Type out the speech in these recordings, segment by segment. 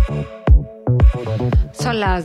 Son las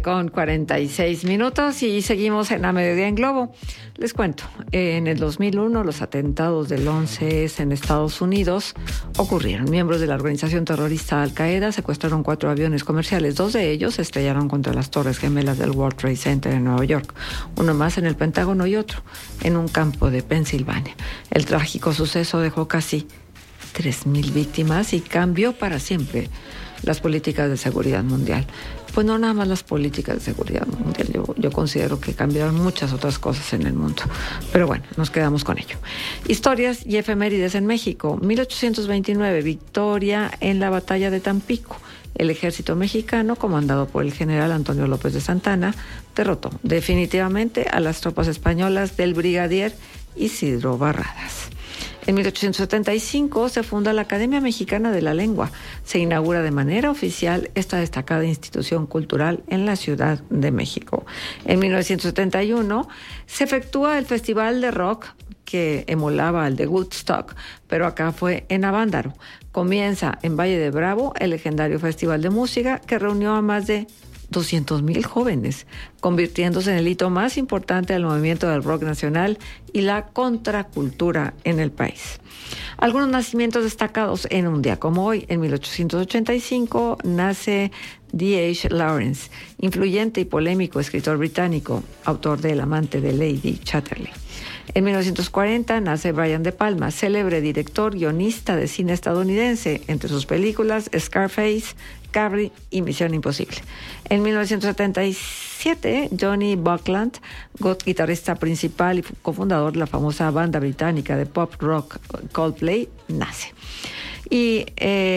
12:46 y seguimos en A Mediodía en Globo. Les cuento, en el 2001 los atentados del 11S en Estados Unidos ocurrieron. Miembros de la organización terrorista Al-Qaeda secuestraron 4 aviones comerciales. 2 de ellos se estrellaron contra las Torres Gemelas del World Trade Center en Nueva York. Uno más en el Pentágono y otro en un campo de Pensilvania. El trágico suceso dejó casi 3,000 víctimas y cambió para siempre las políticas de seguridad mundial. Pues no nada más las políticas de seguridad mundial, yo considero que cambiaron muchas otras cosas en el mundo. Pero bueno, nos quedamos con ello. Historias y efemérides en México. 1829, victoria en la batalla de Tampico. El ejército mexicano, comandado por el general Antonio López de Santana, derrotó definitivamente a las tropas españolas del brigadier Isidro Barradas. En 1875 se funda la Academia Mexicana de la Lengua. Se inaugura de manera oficial esta destacada institución cultural en la Ciudad de México. En 1971 se efectúa el Festival de Rock que emulaba al de Woodstock, pero acá fue en Avándaro. Comienza en Valle de Bravo el legendario Festival de Música que reunió a más de 200,000 jóvenes, convirtiéndose en el hito más importante del movimiento del rock nacional y la contracultura en el país. Algunos nacimientos destacados en un día como hoy. En 1885 nace D.H. Lawrence, influyente y polémico escritor británico, autor de El amante de Lady Chatterley. En 1940 nace Brian De Palma, célebre director, guionista de cine estadounidense, entre sus películas Scarface, Carrie y Misión Imposible. En 1977, Johnny Buckland, guitarrista principal y cofundador de la famosa banda británica de pop rock Coldplay, nace. Y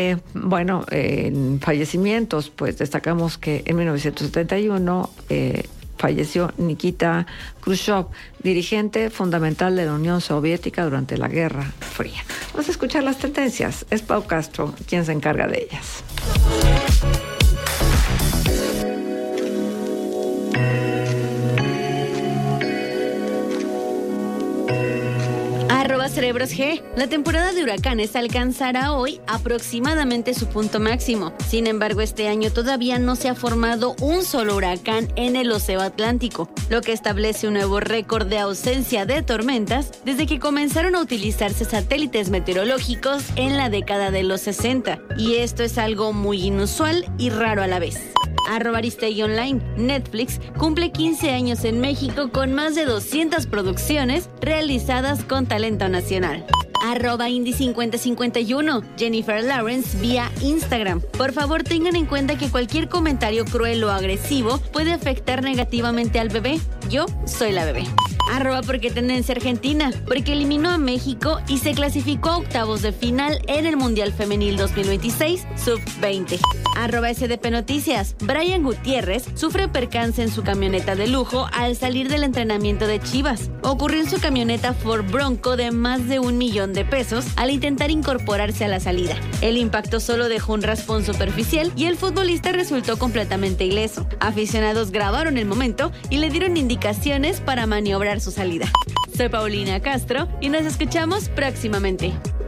en fallecimientos, pues destacamos que en 1971 falleció Nikita Khrushchev, dirigente fundamental de la Unión Soviética durante la Guerra Fría. Vamos a escuchar las tendencias. Es Pau Castro quien se encarga de ellas. Cerebros G. La temporada de huracanes alcanzará hoy aproximadamente su punto máximo. Sin embargo, este año todavía no se ha formado un solo huracán en el Océano Atlántico, lo que establece un nuevo récord de ausencia de tormentas desde que comenzaron a utilizarse satélites meteorológicos en la década de los 60. Y esto es algo muy inusual y raro a la vez. @Aristegui Online. Netflix cumple 15 años en México con más de 200 producciones realizadas con talento nacional. @Indy5051. Jennifer Lawrence vía Instagram. Por favor, tengan en cuenta que cualquier comentario cruel o agresivo puede afectar negativamente al bebé. Yo soy la bebé. Porque Tendencia Argentina, porque eliminó a México y se clasificó a octavos de final en el Mundial Femenil 2026 Sub-20. SDP Noticias. Brian Gutiérrez sufre percance en su camioneta de lujo al salir del entrenamiento de Chivas. Ocurrió en su camioneta Ford Bronco de más de $1 millón al intentar incorporarse a la salida. El impacto solo dejó un raspón superficial y el futbolista resultó completamente ileso. Aficionados grabaron el momento y le dieron indicaciones para maniobrar su salida. Soy Paulina Castro y nos escuchamos próximamente.